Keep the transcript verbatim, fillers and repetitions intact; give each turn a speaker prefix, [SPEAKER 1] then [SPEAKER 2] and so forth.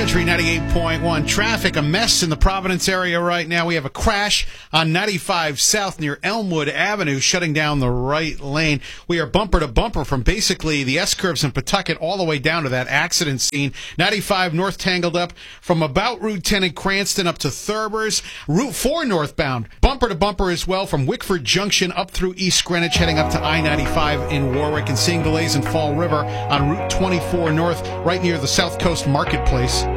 [SPEAKER 1] Country ninety-eight point one. Traffic, a mess in the Providence area right now. We have a crash on ninety-five South near Elmwood Avenue, shutting down the right lane. We are bumper to bumper from basically the S-curves in Pawtucket all the way down to that accident scene. ninety-five North tangled up from about Route ten in Cranston up to Thurbers. Route four northbound, bumper to bumper as well from Wickford Junction up through East Greenwich, heading up to I ninety-five in Warwick, and seeing delays in Fall River on Route twenty-four North, right near the South Coast Marketplace.